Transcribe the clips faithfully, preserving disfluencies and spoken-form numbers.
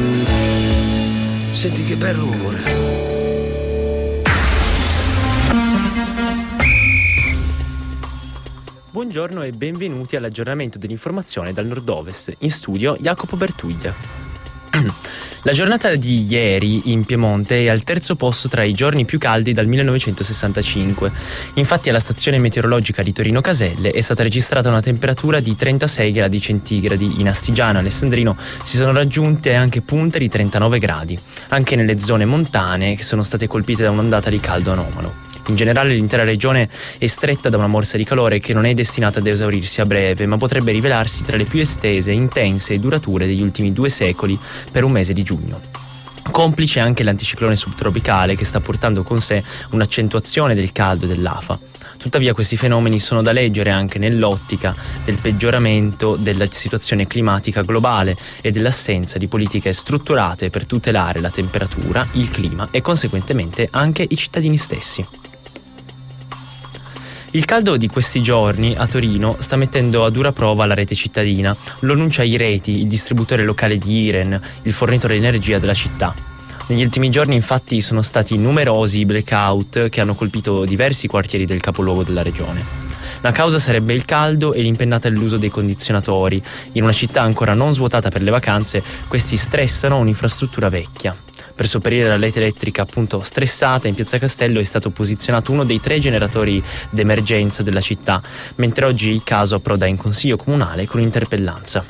Senti che bel rumore. Buongiorno e benvenuti all'aggiornamento dell'informazione dal nord-ovest. In studio Jacopo Bertuglia. La giornata di ieri in Piemonte è al terzo posto tra i giorni più caldi dal millenovecentosessantacinque. Infatti alla stazione meteorologica di Torino Caselle è stata registrata una temperatura di trentasei gradi centigradi. In Astigiano e Alessandrino si sono raggiunte anche punte di trentanove gradi, anche nelle zone montane che sono state colpite da un'ondata di caldo anomalo. In generale l'intera regione è stretta da una morsa di calore che non è destinata ad esaurirsi a breve, ma potrebbe rivelarsi tra le più estese, intense e durature degli ultimi due secoli per un mese di giugno. Complice anche l'anticiclone subtropicale che sta portando con sé un'accentuazione del caldo e dell'afa. Tuttavia questi fenomeni sono da leggere anche nell'ottica del peggioramento della situazione climatica globale e dell'assenza di politiche strutturate per tutelare la temperatura, il clima e conseguentemente anche i cittadini stessi. Il caldo di questi giorni a Torino sta mettendo a dura prova la rete cittadina, lo annuncia Ireti, il distributore locale di Iren, il fornitore di energia della città. Negli ultimi giorni infatti sono stati numerosi i blackout che hanno colpito diversi quartieri del capoluogo della regione. La causa sarebbe il caldo e l'impennata dell'uso dei condizionatori. In una città ancora non svuotata per le vacanze, questi stressano un'infrastruttura vecchia. Per sopperire alla rete elettrica appunto stressata, in Piazza Castello è stato posizionato uno dei tre generatori d'emergenza della città, mentre oggi il caso approda in consiglio comunale con interpellanza.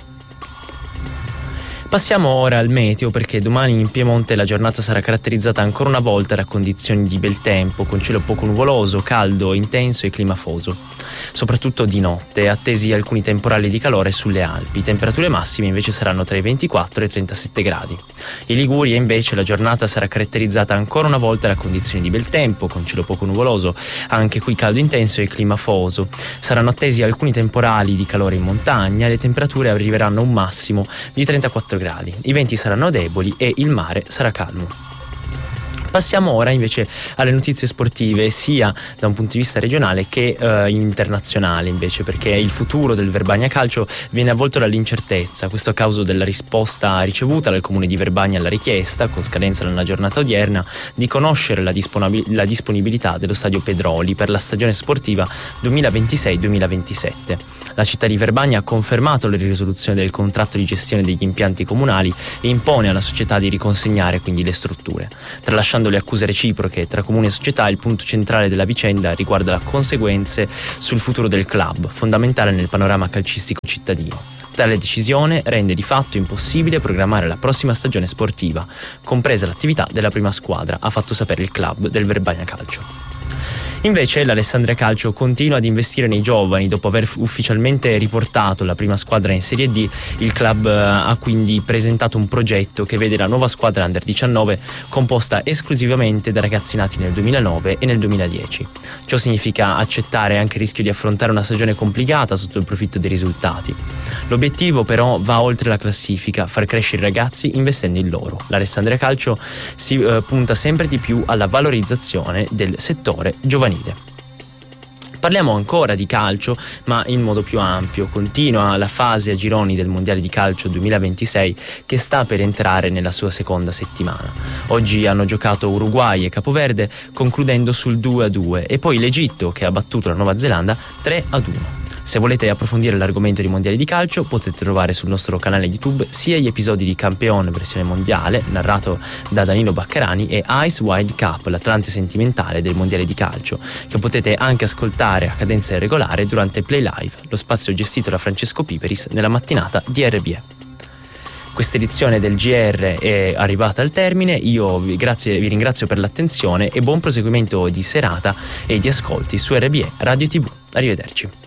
Passiamo ora al meteo, perché domani in Piemonte la giornata sarà caratterizzata ancora una volta da condizioni di bel tempo, con cielo poco nuvoloso, caldo, intenso e clima afoso. Soprattutto di notte, attesi alcuni temporali di calore sulle Alpi. Temperature massime invece saranno tra i ventiquattro e i trentasette gradi. In Liguria invece la giornata sarà caratterizzata ancora una volta da condizioni di bel tempo, con cielo poco nuvoloso, anche qui caldo intenso e clima afoso. Saranno attesi alcuni temporali di calore in montagna e le temperature arriveranno a un massimo di trentaquattro gradi. I venti saranno deboli e il mare sarà calmo. Passiamo ora invece alle notizie sportive, sia da un punto di vista regionale che eh, internazionale invece, perché il futuro del Verbania Calcio viene avvolto dall'incertezza, questo a causa della risposta ricevuta dal comune di Verbania alla richiesta, con scadenza nella giornata odierna, di conoscere la, disponibil- la disponibilità dello stadio Pedroli per la stagione sportiva duemilaventisei duemilaventisette. La città di Verbania ha confermato la risoluzione del contratto di gestione degli impianti comunali e impone alla società di riconsegnare quindi le strutture. Tralasciando le accuse reciproche tra comune e società, il punto centrale della vicenda riguarda le conseguenze sul futuro del club, fondamentale nel panorama calcistico cittadino. Tale decisione rende di fatto impossibile programmare la prossima stagione sportiva, compresa l'attività della prima squadra, ha fatto sapere il club del Verbania Calcio. Invece l'Alessandria Calcio continua ad investire nei giovani. Dopo aver ufficialmente riportato la prima squadra in Serie D, il club ha quindi presentato un progetto che vede la nuova squadra under diciannove composta esclusivamente da ragazzi nati nel duemilanove e nel duemiladieci. Ciò significa accettare anche il rischio di affrontare una stagione complicata sotto il profitto dei risultati. L'obiettivo però va oltre la classifica, far crescere i ragazzi investendo in loro. L'Alessandria Calcio si eh, punta sempre di più alla valorizzazione del settore giovanile. Parliamo ancora di calcio, ma in modo più ampio. Continua la fase a gironi del Mondiale di Calcio duemilaventisei che sta per entrare nella sua seconda settimana. Oggi hanno giocato Uruguay e Capoverde, concludendo sul due a due, e poi l'Egitto che ha battuto la Nuova Zelanda tre a uno. Se volete approfondire l'argomento di mondiali di calcio, potete trovare sul nostro canale YouTube sia gli episodi di Campeon versione mondiale, narrato da Danilo Baccarani, e Ice Wild Cup, l'Atlante sentimentale del mondiale di calcio, che potete anche ascoltare a cadenza irregolare durante Play Live, lo spazio gestito da Francesco Piperis nella mattinata di R B E. Questa edizione del G R è arrivata al termine. Io vi, grazie, vi ringrazio per l'attenzione e buon proseguimento di serata e di ascolti su R B E Radio tivù. Arrivederci.